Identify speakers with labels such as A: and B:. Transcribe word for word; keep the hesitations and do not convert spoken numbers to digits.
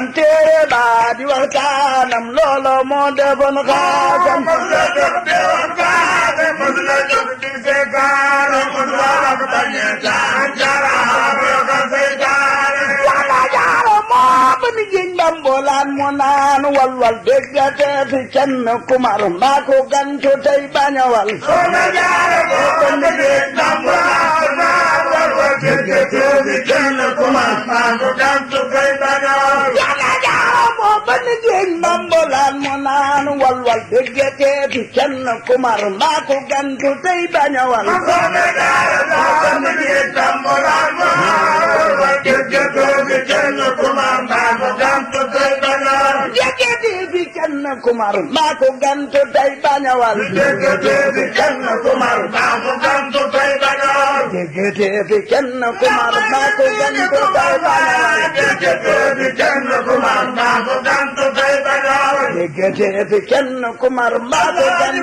A: bindan téere ba di waxtaanam loolo moo defoon xaasam
B: mos la jóg di waxtaane mos la jóg di seetaane mos la wax bañe caan jaraama ka seytaane
A: wala jaara moo ba ni jéñ bambolaan mu naan walwal déggate fi kenn kumar mbaa ko gantu tey bañawal
B: soxna jaara moo ba ni jéñ bambolaan mu naan walwal déggate fi kenn kumar mbaa ko gantu tey bañawal
A: wala jaara moo ba ni jéñ bambolaan mu naan walwal déggate fi kenn kumar mbaa ko gantu tey bañawal
B: soxna jaara moo ba ni jéñ bambolaan mu naan walwal déggate fi kenn kumar mbaa ko gantu tey bañawal
A: déggate fi kenn kumar mbaa ko gantu tey bañawal
B: déggate fi kenn kumar mbaa ko gantu tey bañawal
A: déggate fi kenn kumar mbaa ko gantu tey bañawal
B: déggate fi kenn kumar mbaa ko gantu tey bañawal
A: déggate fi kenn kumar mbaa ko gantu